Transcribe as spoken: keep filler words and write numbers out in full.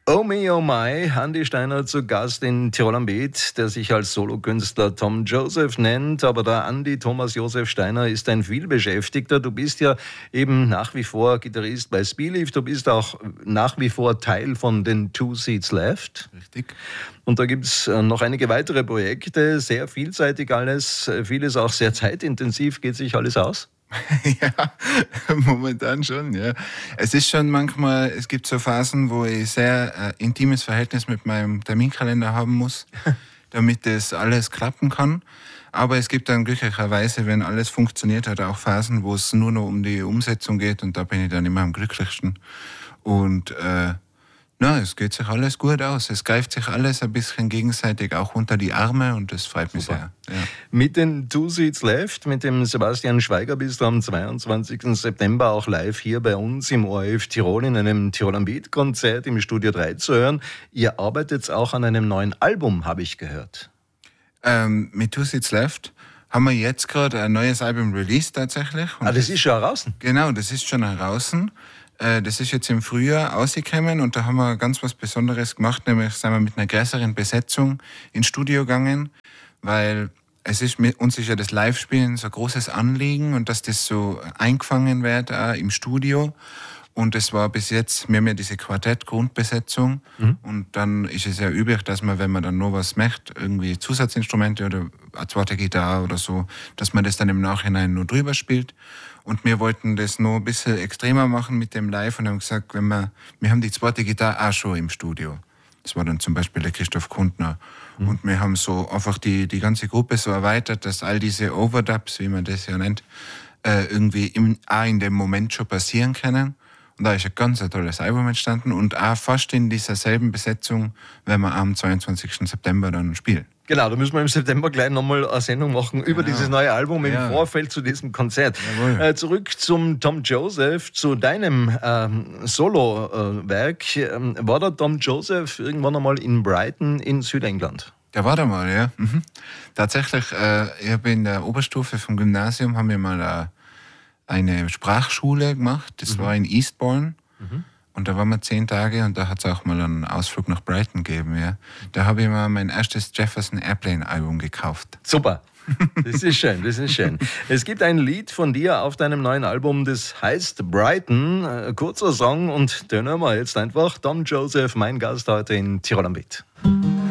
Oh me, oh my, Andi Steiner zu Gast in Tirol am Beat, der sich als Solokünstler Tom Joseph nennt. Aber der Andi Thomas Josef Steiner ist ein vielbeschäftigter. Du bist ja eben nach wie vor Gitarrist bei Speedlift. Du bist auch nach wie vor Teil von den Two Seats Left. Richtig. Und da gibt es noch einige weitere Projekte, sehr vielseitig alles, vieles auch sehr zeitintensiv. Geht sich alles aus? Ja, momentan schon, ja. Es ist schon manchmal, es gibt so Phasen, wo ich sehr äh, intimes Verhältnis mit meinem Terminkalender haben muss, damit das alles klappen kann. Aber es gibt dann glücklicherweise, wenn alles funktioniert hat, auch Phasen, wo es nur noch um die Umsetzung geht und da bin ich dann immer am glücklichsten. Und äh, na, es geht sich alles gut aus. Es greift sich alles ein bisschen gegenseitig auch unter die Arme und das freut mich sehr. Ja. Mit den Two Seats Left, mit dem Sebastian Schweiger bist du am zweiundzwanzigsten September auch live hier bei uns im O R F Tirol in einem Tirol am Beat Konzert im Studio drei zu hören. Ihr arbeitet auch an einem neuen Album, habe ich gehört. Ähm, mit Two Seats Left haben wir jetzt gerade ein neues Album released tatsächlich. Und ah, das ist schon draußen? Genau, das ist schon draußen. Das ist jetzt im Frühjahr rausgekommen und da haben wir ganz was Besonderes gemacht, nämlich sind wir mit einer größeren Besetzung ins Studio gegangen, weil es ist mit uns ist ja das Live-Spielen so ein großes Anliegen und dass das so eingefangen wird auch im Studio. Und es war bis jetzt, wir haben ja diese Quartett-Grundbesetzung mhm. und dann ist es ja üblich, dass man, wenn man dann noch was möchte, irgendwie Zusatzinstrumente oder eine zweite Gitarre oder so, dass man das dann im Nachhinein nur drüber spielt. Und wir wollten das noch ein bisschen extremer machen mit dem Live und haben gesagt, wenn wir, wir haben die zweite Gitarre auch schon im Studio. Das war dann zum Beispiel der Christoph Kundner. Mhm. Und wir haben so einfach die, die ganze Gruppe so erweitert, dass all diese Overdubs, wie man das ja nennt, äh, irgendwie im, auch in dem Moment schon passieren können. Und da ist ein ganz ein tolles Album entstanden und auch fast in dieser selben Besetzung, wenn wir am zweiundzwanzigsten September dann spielen. Genau, da müssen wir im September gleich nochmal eine Sendung machen über genau. dieses neue Album im ja. Vorfeld zu diesem Konzert. Äh, zurück zum Tom Joseph, zu deinem ähm, Solo-Werk. Ähm, war der Tom Joseph irgendwann einmal in Brighton in Südengland? Der war da mal, ja. Mhm. Tatsächlich, äh, ich habe in der Oberstufe vom Gymnasium haben wir mal äh, eine Sprachschule gemacht. Das mhm. war in Eastbourne. Mhm. Und da waren wir zehn Tage und da hat es auch mal einen Ausflug nach Brighton gegeben. Ja. Da habe ich mal mein erstes Jefferson Airplane-Album gekauft. Super, das ist schön, das ist schön. Es gibt ein Lied von dir auf deinem neuen Album, das heißt Brighton. Ein kurzer Song und den hören wir jetzt einfach. Tom Joseph, mein Gast heute in Tirol am Beat.